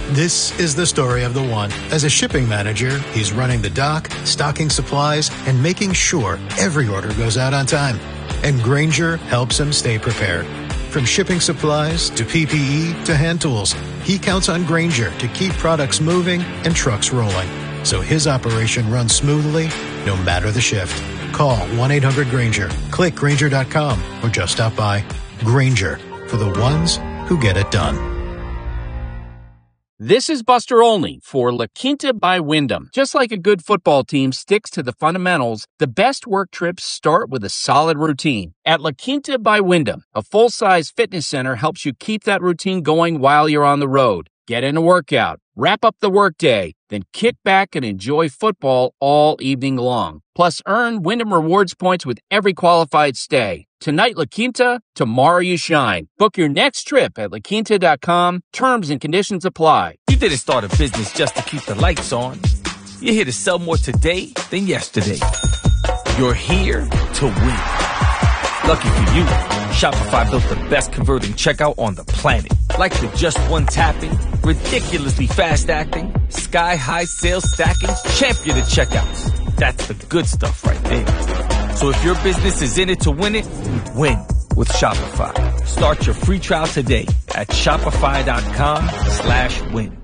This is the story of the one. As a shipping manager, he's running the dock, stocking supplies, and making sure every order goes out on time. And Grainger helps him stay prepared. From shipping supplies to PPE to hand tools, he counts on Grainger to keep products moving and trucks rolling, so his operation runs smoothly no matter the shift. Call 1-800-GRAINGER, click Grainger.com, or just stop by. Grainger, for the ones who get it done. This is Buster Olney for La Quinta by Wyndham. Just like a good football team sticks to the fundamentals, the best work trips start with a solid routine. At La Quinta by Wyndham, a full-size fitness center helps you keep that routine going while you're on the road. Get in a workout, wrap up the workday, then kick back and enjoy football all evening long. Plus, earn Wyndham Rewards points with every qualified stay. Tonight, La Quinta, tomorrow you shine. Book your next trip at laquinta.com. Terms and conditions apply. You didn't start a business just to keep the lights on. You're here to sell more today than yesterday. You're here to win. Lucky for you, Shopify built the best converting checkout on the planet. Like the just one tapping, ridiculously fast acting, sky-high sales stacking, champion of checkouts. That's the good stuff right there. So if your business is in it to win it, win with Shopify. Start your free trial today at shopify.com/win.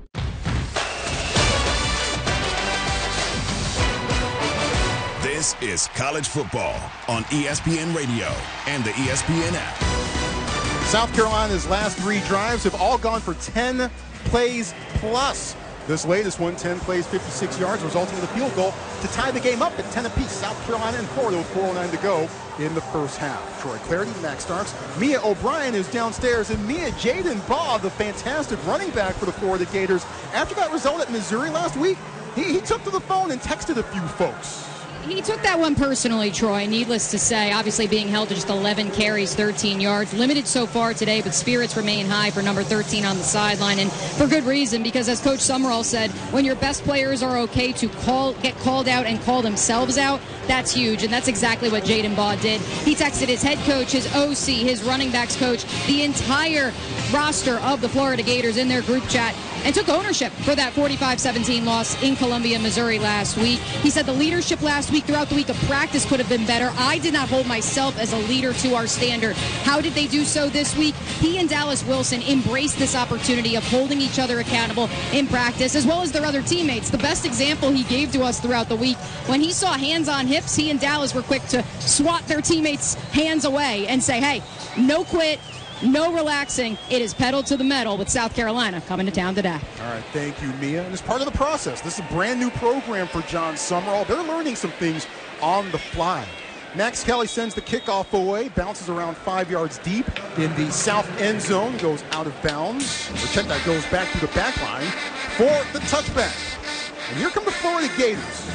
This is college football on ESPN Radio and the ESPN app. South Carolina's last 3 drives have all gone for 10 plays plus. This latest one, 10 plays, 56 yards, resulting in a field goal to tie the game up at 10 apiece. South Carolina and Florida with 4:09 to go in the first half. Troy Clardy, Max Starks. Mia O'Brien is downstairs. And Mia, Jaden Baugh, the fantastic running back for the Florida Gators, after that result at Missouri last week, he took to the phone and texted a few folks. He took that one personally, Troy, needless to say. Obviously being held to just 11 carries, 13 yards. Limited so far today, but spirits remain high for number 13 on the sideline. And for good reason, because as Coach Summerall said, when your best players are okay to get called out and call themselves out, that's huge. And that's exactly what Jaden Baugh did. He texted his head coach, his OC, his running backs coach, the entire roster of the Florida Gators in their group chat, and took ownership for that 45-17 loss in Columbia, Missouri last week. He said the leadership last week throughout the week of practice could have been better. I did not hold myself as a leader to our standard. How did they do so this week? He and Dallas Wilson embraced this opportunity of holding each other accountable in practice, as well as their other teammates. The best example he gave to us throughout the week, when he saw hands on hips, he and Dallas were quick to swat their teammates' hands away and say, hey, no quit, no relaxing. It is pedal to the metal with South Carolina coming to town today. All right, thank you, Mia. And it's part of the process. This is a brand new program for John Summerall. They're learning some things on the fly. Max Kelly sends the kickoff away, bounces around 5 yards deep in the south end zone, goes out of bounds. Check that, goes back to the back line for the touchback. And here come the Florida Gators.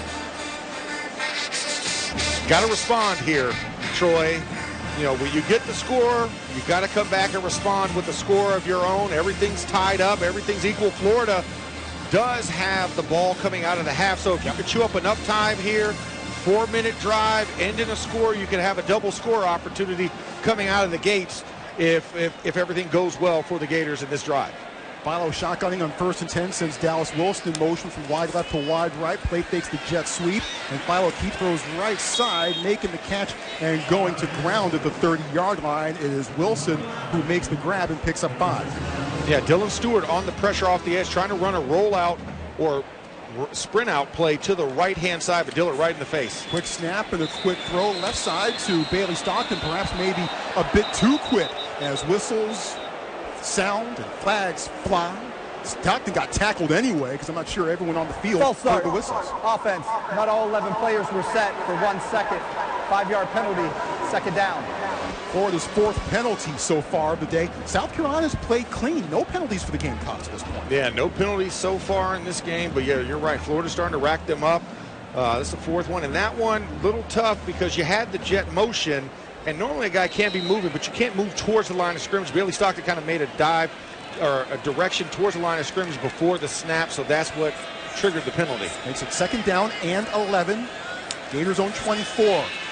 Got to respond here, Troy. You know, when you get the score, you got to come back and respond with a score of your own. Everything's tied up. Everything's equal. Florida does have the ball coming out of the half. So if you could chew up enough time here, 4-minute drive, end in a score, you can have a double score opportunity coming out of the gates if everything goes well for the Gators in this drive. Philo shotgunning on 1st and 10, sends Dallas Wilson in motion from wide left to wide right. Play fakes the jet sweep, and Philo keeps throws right side, making the catch and going to ground at the 30-yard line. It is Wilson who makes the grab and picks up 5. Yeah, Dylan Stewart on the pressure off the edge, trying to run a rollout or sprint out play to the right-hand side, but Dillard right in the face. Quick snap and a quick throw left side to Bailey Stockton, perhaps maybe a bit too quick as whistles sound and flags fly. Stockton got tackled anyway because I'm not sure everyone on the field heard the whistles. Offense, not all 11 players were set for 1 second. 5-yard penalty, 2nd down. Florida's 4th penalty so far of the day. South Carolina's played clean. No penalties for the Gamecocks at this point. Yeah, no penalties so far in this game, but yeah, you're right. Florida's starting to rack them up. This is the 4th one, and that one a little tough because you had the jet motion, and normally a guy can't be moving, but you can't move towards the line of scrimmage. Bailey Stockton kind of made a dive or a direction towards the line of scrimmage before the snap, so that's what triggered the penalty. Makes it 2nd down and 11. Gators own 24.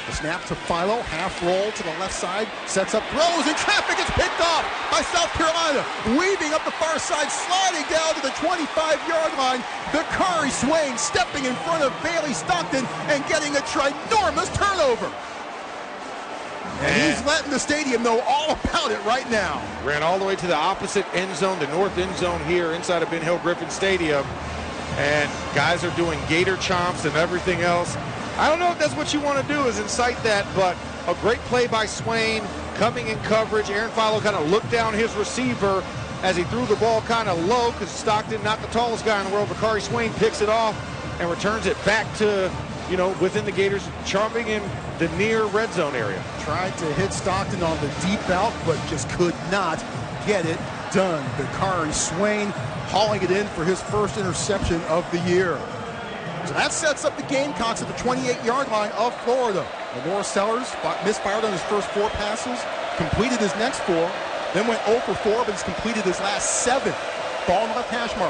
The snap to Philo, half roll to the left side, sets up, throws, and traffic is picked off by South Carolina. Weaving up the far side, sliding down to the 25-yard line. Bakari Swain stepping in front of Bailey Stockton and getting a ginormous turnover. And he's letting the stadium know all about it right now. Ran all the way to the opposite end zone, the north end zone here inside of Ben Hill Griffin Stadium. And guys are doing gator chomps and everything else. I don't know if that's what you want to do, is incite that, but a great play by Swain, coming in coverage. Aaron Philo kind of looked down his receiver as he threw the ball kind of low, because Stockton, not the tallest guy in the world. Bakari Swain picks it off and returns it back to, within the Gators, charming in the near red zone area. Tried to hit Stockton on the deep out, but just could not get it done. Bakari Swain hauling it in for his first interception of the year. So that sets up the Gamecocks at the 28-yard line of Florida. Lenore Sellers misfired on his first 4 passes, completed his next 4, then went 0 for 4, but he's completed his last 7. Ball on the left hash mark.